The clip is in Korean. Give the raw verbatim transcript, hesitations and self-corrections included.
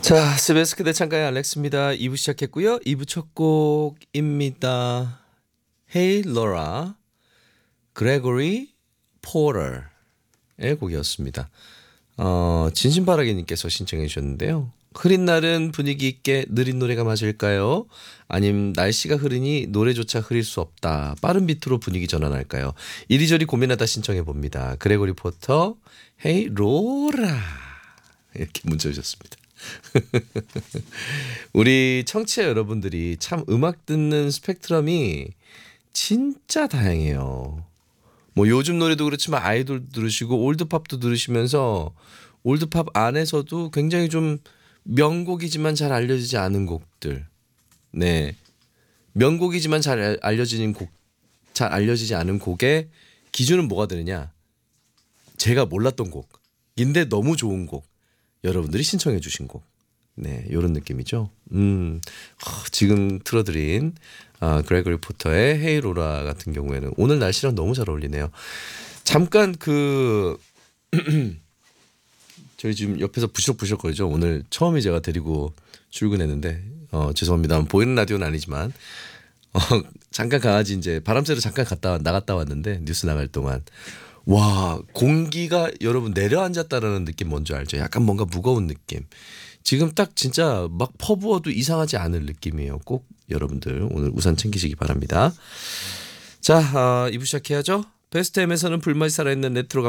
자, 에스비에스 그대 창가의 알렉스입니다. 이 부 시작했고요. 이 부 첫 곡입니다. Hey Laura, Gregory Porter의 곡이었습니다. 어, 진심바라기님께서 신청해 주셨는데요. 흐린 날은 분위기 있게 느린 노래가 맞을까요? 아님 날씨가 흐리니 노래조차 흐릴 수 없다. 빠른 비트로 분위기 전환할까요? 이리저리 고민하다 신청해 봅니다. 그레고리 포터, Hey Laura 이렇게 문자 주셨습니다. 우리 청취자 여러분들이 참 음악 듣는 스펙트럼이 진짜 다양해요. 뭐 요즘 노래도 그렇지만 아이돌 들으시고 올드팝도 들으시면서 올드팝 안에서도 굉장히 좀 명곡이지만 잘 알려지지 않은 곡들. 네. 명곡이지만 잘 알려지는 곡, 잘 알려지지 않은 곡의 기준은 뭐가 되느냐? 제가 몰랐던 곡인데 너무 좋은 곡. 여러분들이 신청해 주신 곡. 네, 요런 느낌이죠. 음, 어, 지금 틀어드린 아, 그레고리 포터의 헤이 로라 같은 경우에는 오늘 날씨랑 너무 잘 어울리네요. 잠깐 그 저희 지금 옆에서 부시럭부시럭거리죠. 오늘 처음에 제가 데리고 출근했는데 어, 죄송합니다. 보이는 라디오는 아니지만 어, 잠깐 강아지 이제 바람 쐬러 잠깐 갔다 나갔다 왔는데 뉴스 나갈 동안 와 공기가 여러분 내려앉았다라는 느낌 뭔지 알죠? 약간 뭔가 무거운 느낌. 지금 딱 진짜 막 퍼부어도 이상하지 않을 느낌이에요. 꼭 여러분들 오늘 우산 챙기시기 바랍니다. 자, 아, 이 부 시작해야죠. 베스트 M에서는 불맛이 살아있는 레트로